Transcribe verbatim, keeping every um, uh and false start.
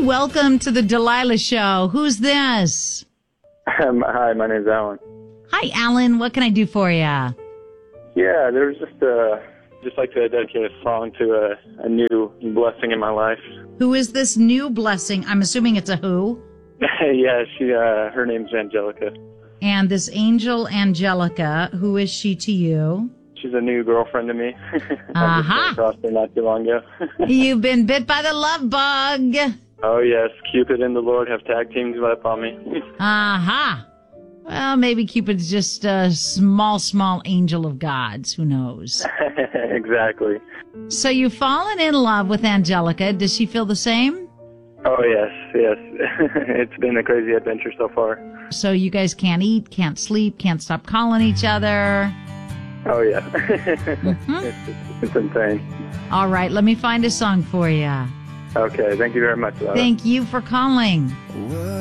welcome to the Delilah Show. Who's this? Um, hi, my name's Alan. Hi, Alan. What can I do for you? Yeah, there was just uh, just like to dedicate a song to a, a new blessing in my life. Who is this new blessing? I'm assuming it's a who? Yeah, she. Uh, her name's Angelica. And this angel Angelica, who is she to you? She's a new girlfriend to me. I just Uh-huh. came across her not too long ago. You've been bit by the love bug. Oh yes, Cupid and the Lord have tag teamed up on me. Aha. Well, maybe Cupid's just a small, small angel of God's. Who knows? Exactly. So you've fallen in love with Angelica. Does she feel the same? Oh yes, yes. It's been a crazy adventure so far. So you guys can't eat, can't sleep, can't stop calling each other. Oh yeah. Mm-hmm. it's, it's insane. All right, let me find a song for you. Okay, thank you very much. Laura. Thank you for calling.